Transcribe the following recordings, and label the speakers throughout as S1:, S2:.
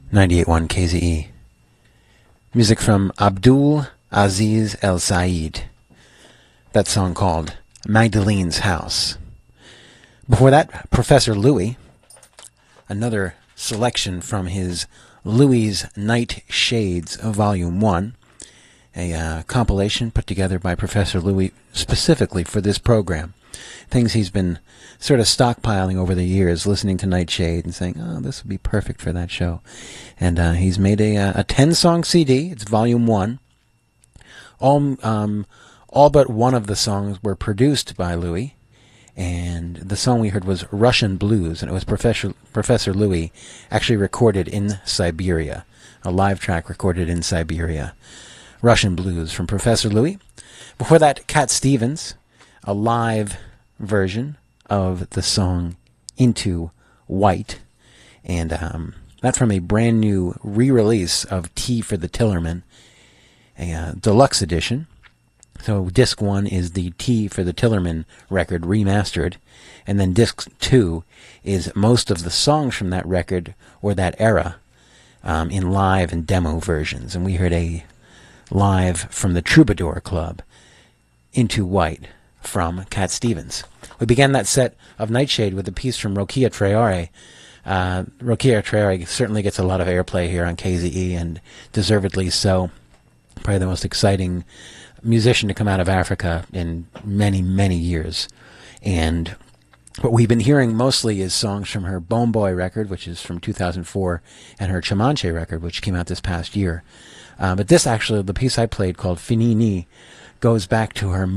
S1: 98.1 KZE. Music from Abdul Aziz El Said. That song called Magdalene's House. Before that, Professor Louie. Another selection from his Louie's Night Shades Volume 1. A compilation put together by Professor Louie specifically for this program. Things he's been sort of stockpiling over the years, listening to Nightshade and saying, oh, this would be perfect for that show. And he's made a 10-song CD. It's Volume 1. All but one of the songs were produced by Louie. And the song we heard was Russian Blues, and it was Professor Louie actually recorded in Siberia. A live track recorded in Siberia. Russian Blues from Professor Louie. Before that, Cat Stevens, a live version of the song Into White. And that's from a brand new re-release of Tea for the Tillerman, a deluxe edition. So disc 1 is the Tea for the Tillerman record remastered, and then disc 2 is most of the songs from that record or that era in live and demo versions. And we heard a live from the Troubadour Club, Into White, from Cat Stevens. We began that set of Nightshade with a piece from Rokia Traore. Rokia Traore certainly gets a lot of airplay here on KZE, and deservedly so. Probably the most exciting musician to come out of Africa in many, many years. And what we've been hearing mostly is songs from her Bone Boy record, which is from 2004, and her Chamanche record, which came out this past year. But this actually, the piece I played called Finini, goes back to her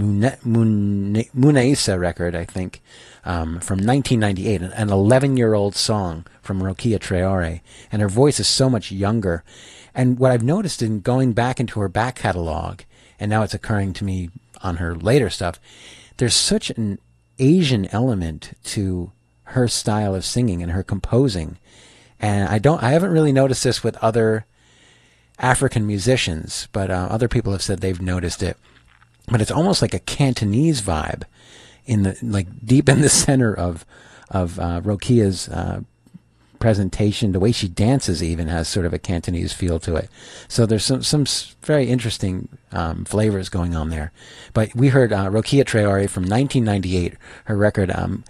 S1: Munaisa record, I think, from 1998, an 11-year-old song from Rokia Traore, and her voice is so much younger. And what I've noticed in going back into her back catalog, and now it's occurring to me on her later stuff, there's such an Asian element to her style of singing and her composing. And I haven't really noticed this with other African musicians, but other people have said they've noticed it. But it's almost like a Cantonese vibe in the deep in the center of Rokia's presentation. The way she dances even has sort of a Cantonese feel to it. So there's some very interesting flavors going on there. But we heard Rokia Traore from 1998, her record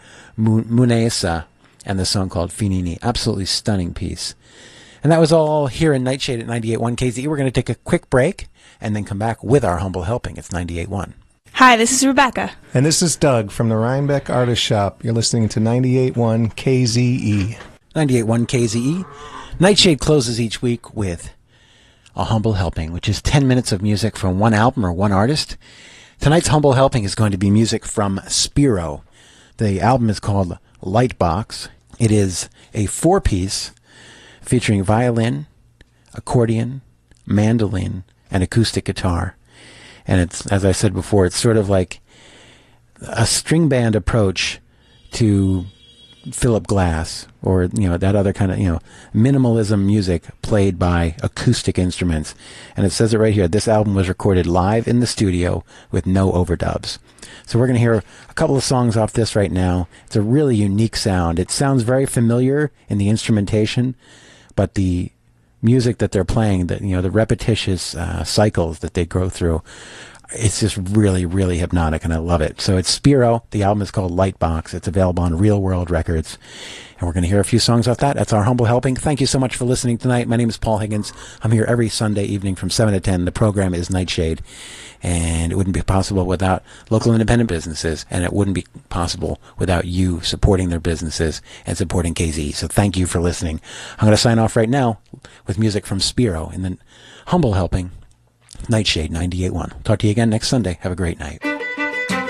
S1: Munaisa, and the song called Finini. Absolutely stunning piece. And that was all here in Nightshade at 98.1 KZE. We're going to take a quick break and then come back with our humble helping. It's 98.1.
S2: Hi, this is Rebecca.
S3: And this is Doug from the Rhinebeck Artist Shop. You're listening to 98.1 KZE.
S1: 98.1 KZE. Nightshade closes each week with a humble helping, which is 10 minutes of music from one album or one artist. Tonight's humble helping is going to be music from Spiro. The album is called Lightbox. It is a 4-piece featuring violin, accordion, mandolin, and acoustic guitar. And it's, as I said before, it's sort of like a string band approach to Philip Glass, or that other kind of minimalism music played by acoustic instruments. And it says it right here, this album was recorded live in the studio with no overdubs. So we're going to hear a couple of songs off this right now. It's a really unique sound. It sounds very familiar in the instrumentation, but the music that they're playing, the repetitious cycles that they go through, it's just really, really hypnotic, and I love it. So it's Spiro. The album is called Lightbox. It's available on Real World Records. And we're going to hear a few songs off that. That's our humble helping. Thank you so much for listening tonight. My name is Paul Higgins. I'm here every Sunday evening from 7 to 10. The program is Nightshade. And it wouldn't be possible without local independent businesses, and it wouldn't be possible without you supporting their businesses and supporting KZ. So thank you for listening. I'm going to sign off right now with music from Spiro and then humble helping, Nightshade 98.1. Talk to you again next Sunday. Have a great night.